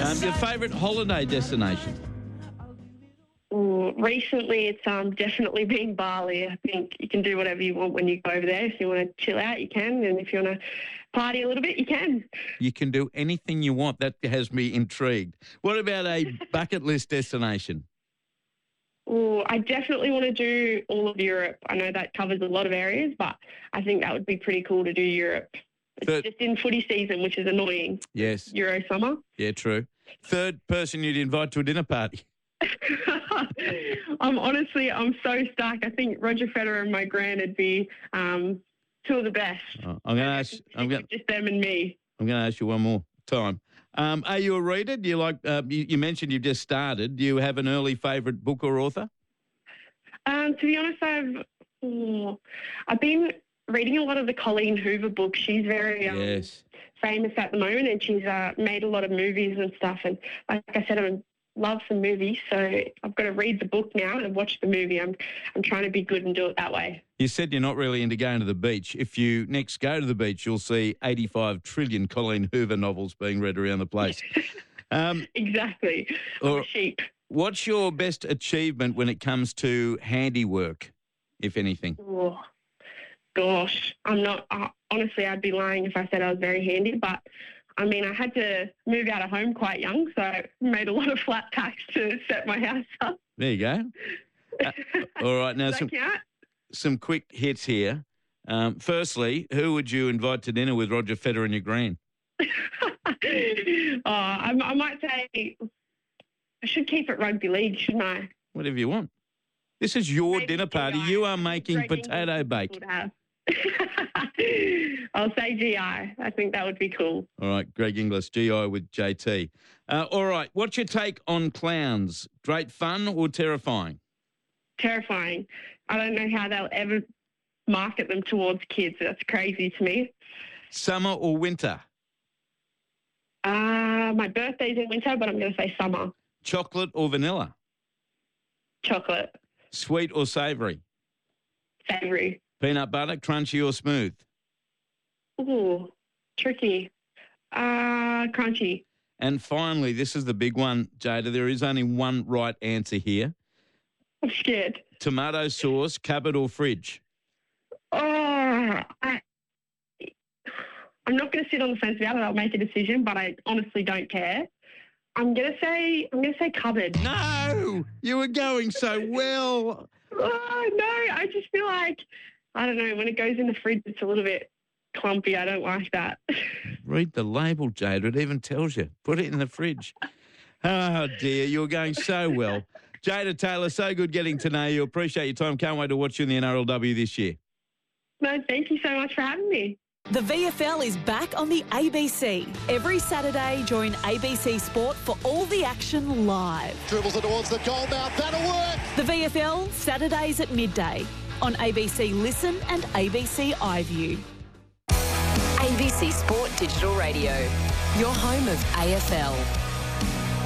Your favourite holiday destination? Recently, it's definitely been Bali. I think you can do whatever you want when you go over there. If you want to chill out, you can. And if you want to party a little bit, you can. You can do anything you want. That has me intrigued. What about a bucket list destination? I definitely want to do all of Europe. I know that covers a lot of areas, but I think that would be pretty cool to do Europe. It's just in footy season, which is annoying. Yes. Euro summer. Yeah, true. Third person you'd invite to a dinner party? I'm so stuck. I think Roger Federer and my gran would be two of the best. I'm going to ask. Just them and me. I'm going to ask you one more time. Are you a reader? Do you like? You mentioned you've just started. Do you have an early favourite book or author? To be honest, I've been reading a lot of the Colleen Hoover books. She's very famous at the moment, and she's made a lot of movies and stuff. And like I said, I love some movies, so I've got to read the book now and watch the movie. I'm trying to be good and do it that way. You said you're not really into going to the beach. If you next go to the beach, you'll see 85 trillion Colleen Hoover novels being read around the place. Exactly. I'm a sheep. What's your best achievement when it comes to handiwork, if anything? Oh, gosh, I'm not. Honestly, I'd be lying if I said I was very handy, but I mean, I had to move out of home quite young, so I made a lot of flat packs to set my house up. There you go. All right, now some quick hits here. Firstly, who would you invite to dinner with Roger Federer and your gran? I might say I should keep it rugby league, shouldn't I? Whatever you want. This is your dinner party. You are making potato bake. I'll say GI. I think that would be cool. All right, Greg Inglis, GI with JT. All right, what's your take on clowns? Great fun or terrifying? Terrifying. I don't know how they'll ever market them towards kids. That's crazy to me. Summer or winter? My birthday's in winter, but I'm going to say summer. Chocolate or vanilla? Chocolate. Sweet or savoury? Savoury. Peanut butter, crunchy or smooth? Ooh, tricky. Crunchy. And finally, this is the big one, Jada. There is only one right answer here. I'm scared. Tomato sauce, cupboard or fridge? I'm not going to sit on the fence about it. I'll make a decision, but I honestly don't care. I'm going to say cupboard. No, you were going so well. Oh, no, I just feel like, I don't know, when it goes in the fridge, it's a little bit clumpy. I don't like that. Read the label, Jada. It even tells you. Put it in the fridge. Oh, dear, you were going so well. Jada Taylor, so good getting to know you. Appreciate your time. Can't wait to watch you in the NRLW this year. No, thank you so much for having me. The VFL is back on the ABC. Every Saturday, join ABC Sport for all the action live. Dribbles it towards the goal mouth. That'll work. The VFL, Saturdays at midday on ABC Listen and ABC iView. ABC Sport Digital Radio, your home of AFL.